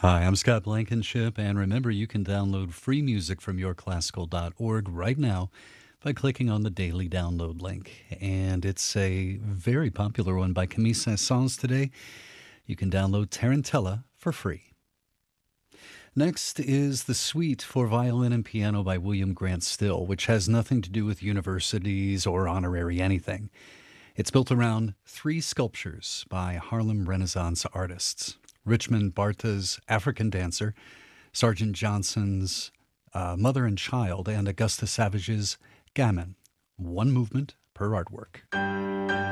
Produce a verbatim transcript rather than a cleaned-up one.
Hi, I'm Scott Blankenship, and remember you can download free music from your classical dot org right now by clicking on the daily download link. And it's a very popular one by Camille Saint-Saëns today. You can download Tarantella for free. Next is the Suite for Violin and Piano by William Grant Still, which has nothing to do with universities or honorary anything. It's built around three sculptures by Harlem Renaissance artists: Richmond Barta's African Dancer, Sergeant Johnson's uh, Mother and Child, and Augusta Savage's Gammon. One movement per artwork.